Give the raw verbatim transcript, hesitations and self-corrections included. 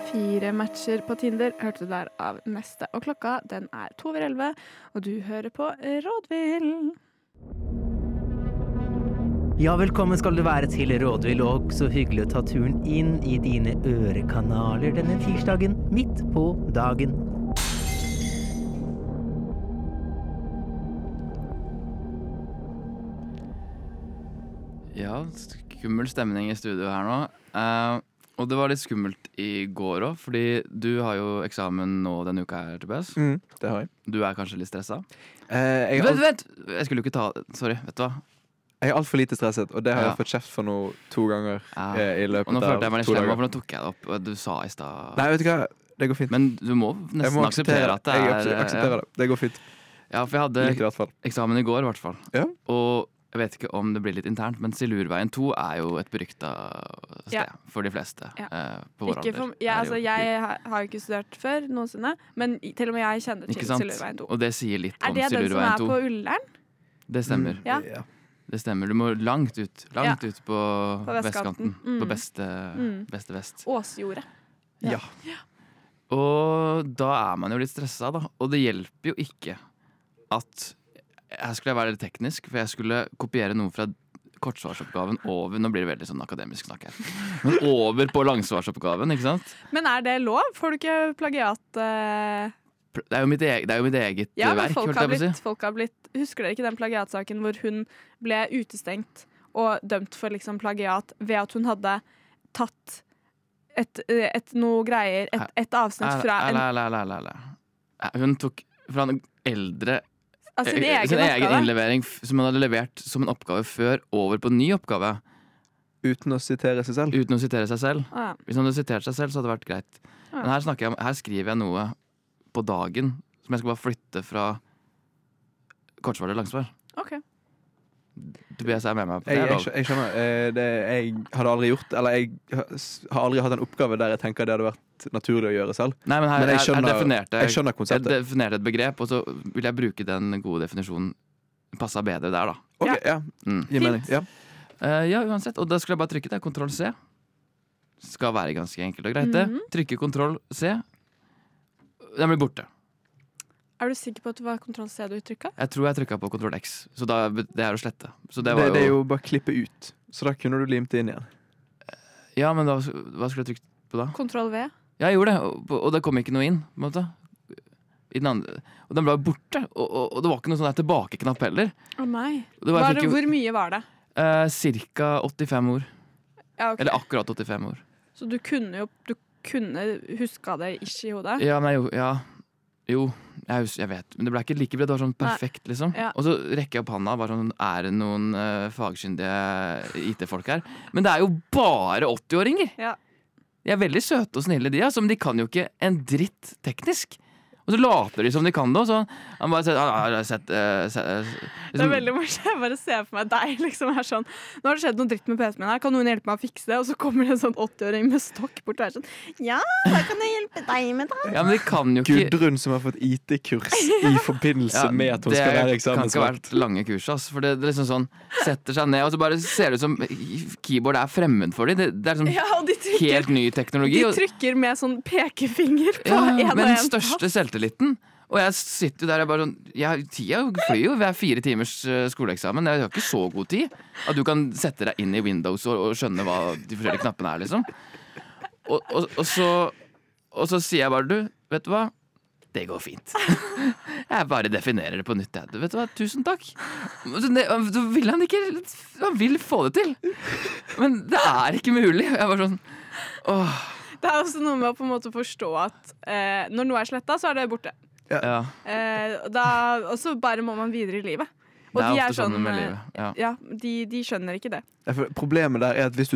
Fire matcher på Tinder hørte du der av Neste. Og klokka den er to over elleve, og du hører på Rådvill. Ja, velkommen skal du være til Rådvill, og så hyggelig å ta turen inn i dine ørekanaler denne tirsdagen, midt på dagen. Ja, skummel stemning i studio her nå. Uh, og det var litt skummelt i går også, fordi du har jo eksamen nå denne uka her, Tobias. Mm, det har jeg. Du er kanskje litt stresset? Eh, jeg, er Vent, alt, vent! Jeg skulle jo ikke ta... Sorry, vet du hva? jeg er alt for lite stresset, og det har Ja. jeg fått kjeft for nå to ganger Ja. eh, i løpet Og nå av følte jeg meg litt to slem, dager. for nå tok jeg det opp, og du sa i stad... Nei, vet du hva? Det går fint. Men du må jeg nesten må akseptere at det er... Jeg aksepterer, aksepterer ja. det. Det går fint. Ja, for jeg hadde Litt i hvert fall. eksamen i går, i hvert fall. Ja. Og jeg vet ikke om det blir litt internt, men Silurveien to er jo et berykta sted Ja. for de fleste Ja. eh, på vår Ikke for, alder. ja, Er jo- altså, jeg ha- har jo ikke studert før noensinne, men i- til og med jeg kjenner Ikke til sant? Silurveien to. Og det sier litt Er om det den som Silurveien er to. på Ullern? Det stemmer. Mm, Ja. ja. Det stemmer. Du må langt ut. Langt ut på, På vestkanten. vestkanten. Mm. På beste, Mm. beste vest. Åsjordet. Ja. Og da er man jo litt stressa, da. Og det hjelper jo ikke at Her skulle jeg være litt teknisk, for jeg skulle kopiere noe fra kortsvarsoppgaven over. Nå blir det veldig sånn akademisk snakk her. Men over på langsvarsoppgaven, ikke sant? Men er det lov? Får du ikke plagiat? eh? Det er jo mitt eget, det er jo mitt eget Ja, men verk, folk holdt har, jeg på å si. blitt, folk har blitt Husker dere ikke den plagiatsaken hvor hun ble utestengt og dømt for liksom plagiat ved at hun hadde tatt et, et noe greier, et, et avsnitt fra en, Æ, æ, æ, æ, æ, æ. Hun tok fra en eldre av sin eh, egen sin egen oppgave? innlevering f- som hun hadde levert som en oppgave før, over på en ny oppgave. Uten å sitere seg selv. Uten å sitere seg selv. Ah, ja. Hvis hun hadde sitert seg selv, så hadde det vært greit. Ja. Men her, snakker jeg om, her skriver jeg noe på dagen som jeg skal bare flytte fra kortsvar til langsvar. Ok. Tobias er med meg på det. Jeg, er jeg, lov. skjø- jeg skjønner. Eh, det, jeg hadde aldri gjort Eller jeg ha- s- har aldri hatt en oppgave der jeg tenker det hadde vært naturlig å gjøre selv. Nei, men her, Men jeg her- her skjønner- definerte Jeg skjønner jeg konseptet. definerte et begrep, og så vil jeg bruke den gode definisjonen. Passa bedre der, da. Ok, ja, Mm. Gi mening. Ja. Eh, ja, uansett. Og da skulle jeg bare trykke det. Kontroll C. Skal være ganske enkelt og greit, det. Mhm. Trykke kontroll C. Den blir borte. Er du sikker på at det var kontroll C du trykka? Jeg tror jeg trykka på kontroll X, så da, det er å slette. Så det Det, var jo, det er jo bare å klippe ut. Så da kunne du limt det inn igjen. Ja, men da, hva skulle jeg trykt på da? Kontroll V? Ja, jeg gjorde det, og, og det kom ikke noe inn. På en måte. I den andre. Og den ble borte. Og, og, og det var ikke noe sånn der tilbakeknapp heller. Å nei. Og det var, Var, jeg fikk jo, hvor mye var det? eh, cirka åttifem ord. Ja, ok. Eller akkurat åttifem ord. Så du kunne jo Du kunne huska det ikke i hodet? Ja, men jeg, jo- ja, jo, jeg, hus- jeg vet. Men det ble ikke like bra. Det var sånn perfekt, liksom. Ja. Og så rekker jeg opp handa. Bare sånn, er det noen uh, fagkyndige I T-folk her? Men det er jo bare åttiåringer! Ja. De er veldig søte og snille, de, altså, men de kan jo ikke en dritt teknisk. Og så later de som de kan det. Og så han bare sett, han har sett, eh, sett eh, Det liksom, er veldig morsomt. Jeg bare ser for meg deg liksom er sånn. Nå har det skjedd noe dritt med P C-en min her. Kan noen hjelpe meg å fikse det? Og så kommer det en sånn åttiåring med stokk bort og er sånn. Ja, hva kan jeg hjelpe deg med, da? Ja, men de kan jo ikke Gudrun som har fått I T-kurs i forbindelse Ja, med at hun skal være Det kan ikke ha eksamensvakt. vært lange kurs, ass. For det, det er liksom sånn setter seg ned, og så bare ser det ut som keyboard er fremmed for dem. Det, det er sånn Ja, og de trykker, helt ny teknologi. de og- trykker med sånn pekefinger på Ja, en og med en den største selvtilliten. Og jeg sitter jo der jeg bare sånn jeg, Tida flyr jo. Vi er fire timers eh, skoleeksamen. Jeg har ikke så god tid at du kan sette deg inn i Windows og, og skjønne hva de forskjellige knappene er, liksom. Og, og, og, så, og så sier jeg bare, du, vet du hva? Det går fint. Jeg bare definerer det på nytt. Jeg. Vet du hva, tusen takk. Så det- Så vil han ikke Han vil få det til. Men det er ikke mulig. Jeg bare sånn åh, Det er også noe med å på en måte forstå at eh, når noe er sletta, så er det borte. ja. Eh, da, og så bare må man videre i livet. Og Det er de ofte sånn med eh, livet. Ja. Ja, de, de skjønner ikke det. Ja, for Problemet der er at hvis du